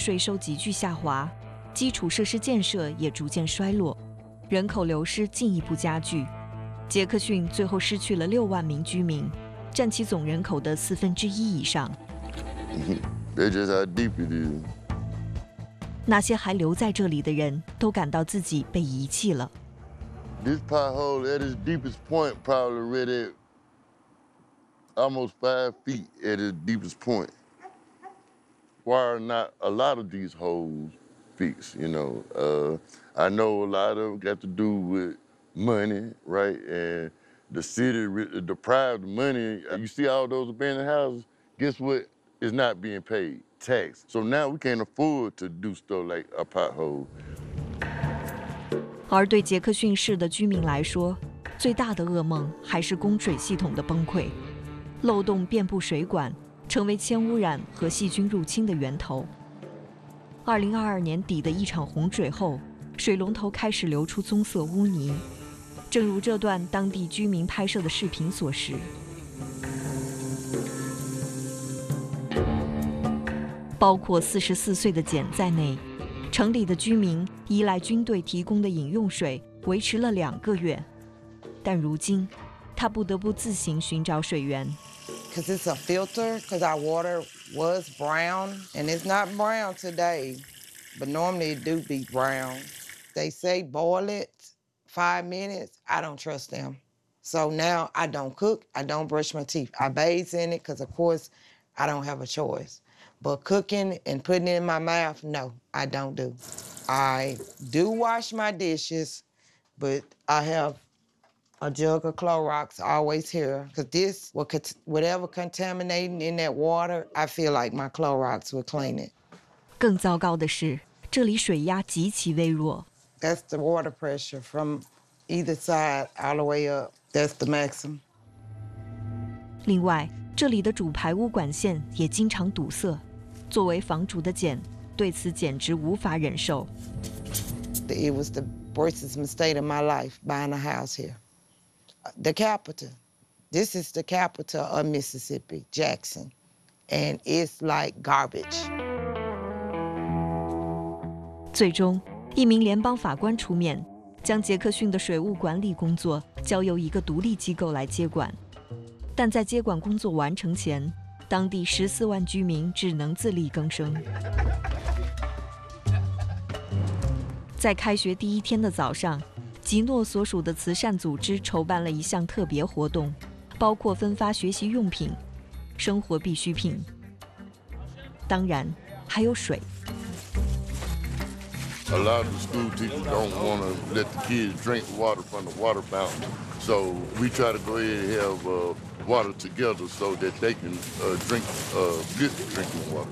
税收急剧下滑，基础设施建设也逐渐衰落，人口流失进一步加剧。杰克逊最后失去了6万名居民，占其总人口的1/4以上。 That's just how deep it is. 那些还留在这里的人都感到自己被遗弃了。 This pothole at its deepest point probably right at almost 5 feet at its deepest point. Why are not a lot of these holes fixed? I know a lot of it got to do with money, right? And the city deprived of money. You see all those abandoned houses? Guess what is not being paid? Tax. So now we can't afford to do stuff like a pothole. 而对杰克逊市的居民来说，最大的噩梦还是供水系统的崩溃，漏洞遍布水管，成为铅污染和细菌入侵的源头。2022年底的一场洪水后，水龙头开始流出棕色污泥，正如这段当地居民拍摄的视频所示。包括44岁的简在内，城里的居民依赖军队提供的饮用水维持了2个月，但如今他不得不自行寻找水源。 Because it's a filter, because our water was brown, and it's not brown today, but normally it do be brown. They say boil it 5 minutes. I don't trust them. So now I don't cook, I don't brush my teeth. I bathe in it because, of course, I don't have a choice. But cooking and putting it in my mouth, no, I don't do. I do wash my dishes, but I have a jug of Clorox always here, because whatever contaminating in that water, I feel like my Clorox will clean it. 更糟糕的是，这里水压极其微弱。 That's the water pressure from either side all the way up. That's the maximum. 另外，这里的主排污管线也经常堵塞。作为房主的简，对此简直无法忍受。 It was the worst mistake of my life buying a house here. The capital. This is the capital of Mississippi, Jackson, and it's like garbage. 最终，一名联邦法官出面，将杰克逊的水务管理工作交由一个独立机构来接管。但在接管工作完成前，当地14万居民只能自力更生。在开学第1天的早上，吉诺所属的慈善组织筹办了一项特别活动，包括分发学习用品、生活必需品，当然还有水。 A lot of the school teachers don't want to let the kids drink water from the water fountain, so we try to go ahead and have water together so that they can drink good drinking water.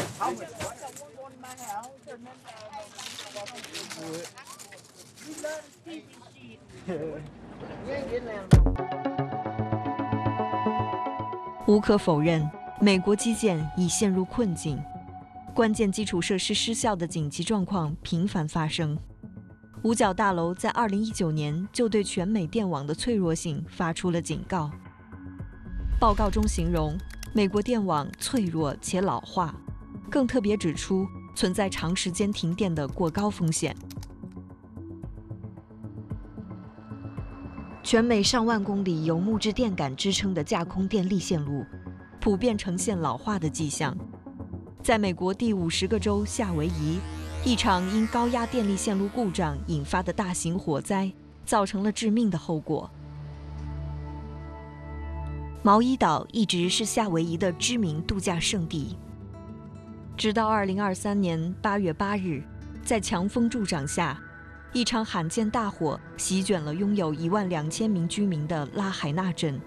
无可否认，美国基建已陷入困境，关键基础设施失效的紧急状况频繁发生。五角大楼在2019年就对全美电网的脆弱性发出了警告。报告中形容美国电网脆弱且老化，更特别指出存在长时间停电的过高风险。全美上万公里由木质电杆支撑的架空电力线路，普遍呈现老化的迹象。在美国第50个州夏威夷，一场因高压电力线路故障引发的大型火灾，造成了致命的后果。毛伊岛一直是夏威夷的知名度假胜地，直到2023年8月8日，在强风助长下，一场罕见大火席卷了拥有12000名居民的拉海纳镇。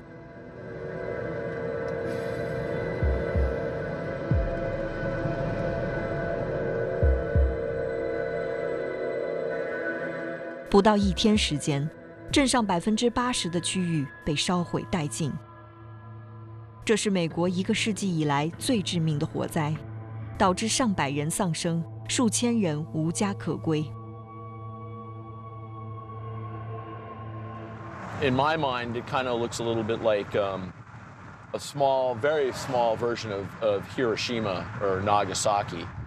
不到1天时间，镇上80%的区域被烧毁殆尽。这是美国1个世纪以来最致命的火灾，导致上百人丧生，数千人无家可归。 In my mind, it kind of looks a little bit like a small, very small version of Hiroshima or Nagasaki.